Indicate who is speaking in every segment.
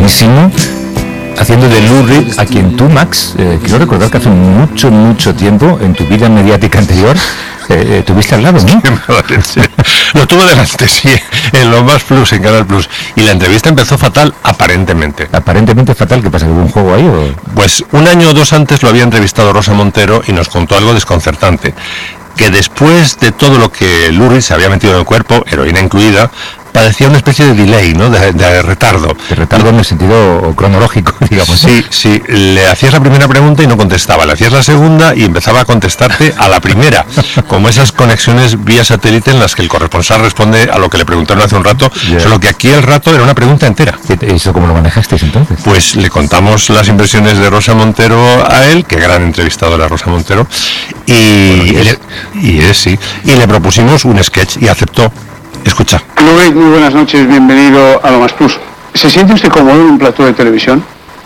Speaker 1: buenísimo, haciendo de Lou Reed, a quien tú, Max, quiero recordar que hace mucho tiempo, en tu vida mediática anterior, tuviste al lado, ¿no?
Speaker 2: Lo tuve delante, sí, en Lo Más Plus, en Canal Plus. Y la entrevista empezó fatal, aparentemente.
Speaker 1: ¿Aparentemente fatal? ¿Qué pasa? ¿Que hubo un juego ahí o...?
Speaker 2: Pues un año o dos antes lo había entrevistado Rosa Montero y nos contó algo desconcertante. Que después de todo lo que Lou Reed se había metido en el cuerpo, heroína incluida, padecía una especie de delay, ¿no? De retardo.
Speaker 1: De retardo en el sentido cronológico, digamos.
Speaker 2: Sí. Le hacías la primera pregunta y no contestaba. Le hacías la segunda y empezaba a contestarte a la primera. Como esas conexiones vía satélite en las que el corresponsal responde a lo que le preguntaron hace un rato, solo que aquí el rato era una pregunta entera.
Speaker 1: ¿Eso cómo lo manejasteis entonces?
Speaker 2: Pues le contamos las impresiones de Rosa Montero a él, que gran entrevistadora Rosa Montero, y le propusimos un sketch y aceptó. Escucha.
Speaker 3: Lou Reed, muy buenas noches, bienvenido a Lo Más Plus. ¿Se siente usted cómodo en un plató de televisión?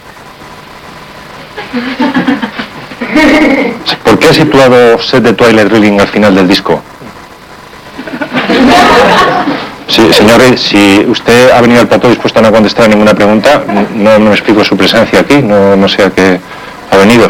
Speaker 4: ¿Por qué ha situado Set de Twilight Reading al final del disco? Sí, señor Reed, si usted ha venido al plató dispuesto a no contestar ninguna pregunta, no me explico su presencia aquí, no sé a qué ha venido.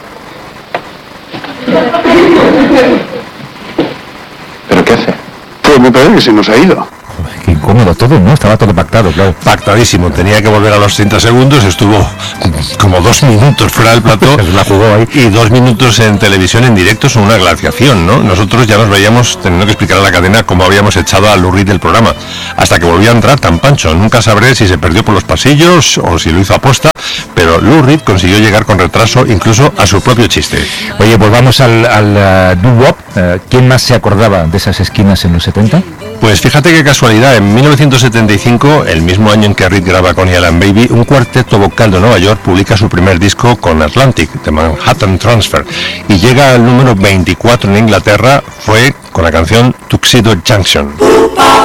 Speaker 4: ¿Pero qué hace?
Speaker 3: Pues me parece que se nos ha ido.
Speaker 1: Qué incómodo todo, ¿no? Estaba todo pactado, claro.
Speaker 2: Pactadísimo, tenía que volver a los 30 segundos, estuvo como 2 minutos fuera del plató.
Speaker 1: La jugó ahí.
Speaker 2: Y 2 minutos en televisión en directo son una glaciación, ¿no? Nosotros ya nos veíamos teniendo que explicar a la cadena cómo habíamos echado a Lou Reed del programa, hasta que volvió a entrar tan pancho. Nunca sabré si se perdió por los pasillos o si lo hizo aposta, pero Lou Reed consiguió llegar con retraso incluso a su propio chiste.
Speaker 1: Oye, pues vamos al doo-wop. ¿Quién más se acordaba de esas esquinas en los 70?
Speaker 2: Pues fíjate qué casualidad, en 1975, el mismo año en que Reed graba con Alan Baby, un cuarteto vocal de Nueva York publica su primer disco con Atlantic, The Manhattan Transfer, y llega al número 24 en Inglaterra, fue con la canción Tuxedo Junction.